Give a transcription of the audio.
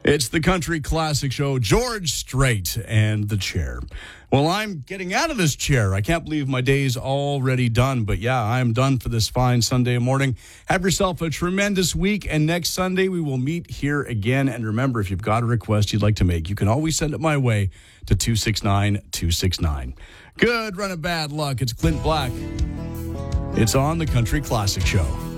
It's the Country Classic Show. George Strait and the chair. Well, I'm getting out of this chair. I can't believe my day's already done. But yeah, I'm done for this fine Sunday morning. Have yourself a tremendous week. And next Sunday, we will meet here again. And remember, if you've got a request you'd like to make, you can always send it my way to 269-269. Good run of bad luck. It's Clint Black. It's on the Country Classic Show.